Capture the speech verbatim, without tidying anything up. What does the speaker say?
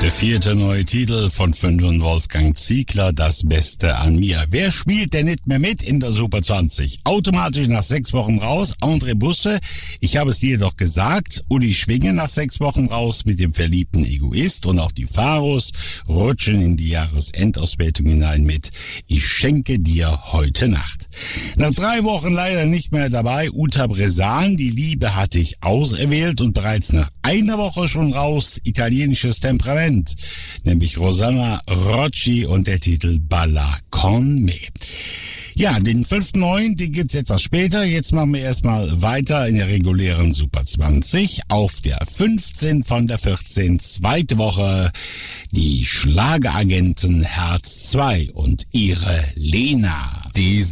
Der vierte neue Titel von Fünf und Wolfgang Ziegler, Das Beste an mir. Wer spielt denn nicht mehr mit in der Super zwanzig? Automatisch nach sechs Wochen raus, André Busse. Ich habe es dir doch gesagt, Uli Schwinge nach sechs Wochen raus mit dem verliebten Egoist und auch die Pharos rutschen in die Jahresendauswertung hinein mit Ich schenke dir heute Nacht. Nach drei Wochen leider nicht mehr dabei, Uta Bresan, Die Liebe hatte ich auserwählt und bereits nach einer Woche schon raus, italienisches Temperament. Nämlich Rosanna Rocci und der Titel Balla con me. Ja, den fünften neuen, den gibt's etwas später. Jetzt machen wir erstmal weiter in der regulären Super zwanzig. Auf der fünfzehn von der vierzehn, zweite Woche, die Schlageragenten Herz zwei und ihre Lena. Die